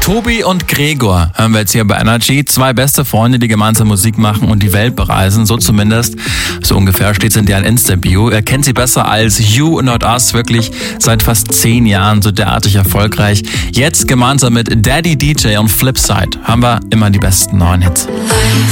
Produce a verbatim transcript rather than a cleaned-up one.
Tobi und Gregor hören wir jetzt hier bei Energy. Zwei beste Freunde, die gemeinsam Musik machen und die Welt bereisen. So zumindest, so ungefähr steht es in deren Insta-Bio. Er kennt sie besser als You Not Us, wirklich seit fast zehn Jahren so derartig erfolgreich. Jetzt gemeinsam mit Daddy D J und Flipside haben wir immer die besten neuen Hits.